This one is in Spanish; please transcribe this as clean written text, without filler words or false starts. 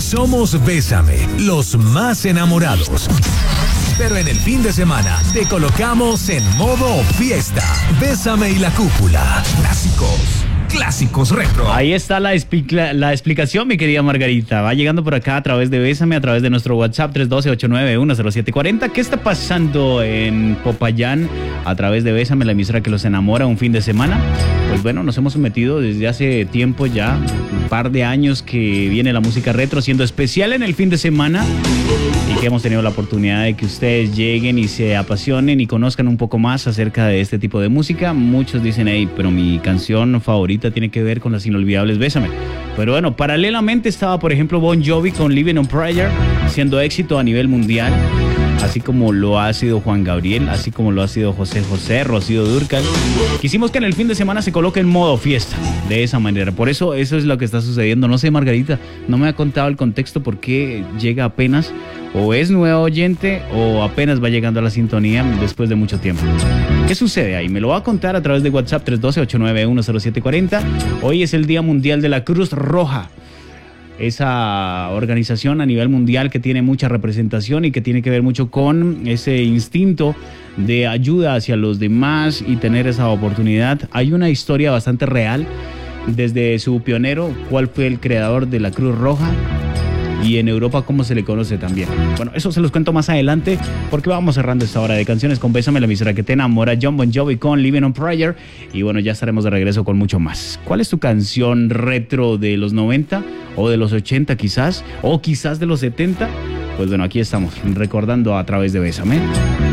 Somos Bésame, los más enamorados. Pero en el fin de semana te colocamos en modo fiesta. Bésame y la cúpula. Clásicos retro. Ahí está la explicación, mi querida Margarita. Va llegando por acá a través de Bésame, a través de nuestro WhatsApp 312-891-0740. ¿Qué está pasando en Popayán a través de Bésame, la emisora que los enamora un fin de semana? Pues bueno, nos hemos sometido desde hace tiempo ya, un par de años que viene la música retro siendo especial en el fin de semana y que hemos tenido la oportunidad de que ustedes lleguen y se apasionen y conozcan un poco más acerca de este tipo de música. Muchos dicen, hey, pero mi canción favorita tiene que ver con las inolvidables Bésame. Pero bueno, paralelamente estaba, por ejemplo, Bon Jovi con Living on Prayer, siendo éxito a nivel mundial, así como lo ha sido Juan Gabriel, así como lo ha sido José José, Rocío Dúrcal. Quisimos que en el fin de semana se coloque en modo fiesta, de esa manera. Por eso es lo que está sucediendo. No sé, Margarita, no me ha contado el contexto por qué llega apenas, o es nuevo oyente, o apenas va llegando a la sintonía después de mucho tiempo. ¿Qué sucede ahí? Me lo va a contar a través de WhatsApp 312-891-0740. Hoy es el Día Mundial de la Cruz Roja. Esa organización a nivel mundial que tiene mucha representación y que tiene que ver mucho con ese instinto de ayuda hacia los demás y tener esa oportunidad. Hay una historia bastante real desde su pionero, cuál fue el creador de la Cruz Roja, y en Europa cómo se le conoce también. Bueno, eso se los cuento más adelante porque vamos cerrando esta hora de canciones con Bésame, la emisora que te enamora. John Bon Jovi con Living on Prayer. Y bueno, ya estaremos de regreso con mucho más. ¿Cuál es tu canción retro de los 90 o de los 80 quizás? O quizás de los 70. Pues bueno, aquí estamos recordando a través de Bésame.